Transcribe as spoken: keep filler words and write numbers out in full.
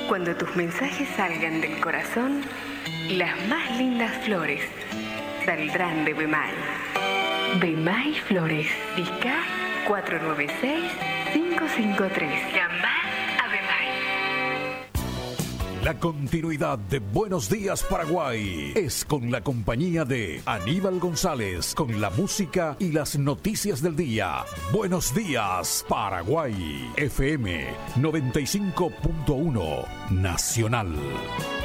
Cuando tus mensajes salgan del corazón, las más lindas flores saldrán de Bemay. Bemay Flores, Disca cuatro nueve seis, cinco cinco tres. Llamá a Bemay. La continuidad de Buenos Días Paraguay es con la compañía de Aníbal González, con la música y las noticias del día. Buenos Días Paraguay, F M noventa y cinco punto uno Nacional.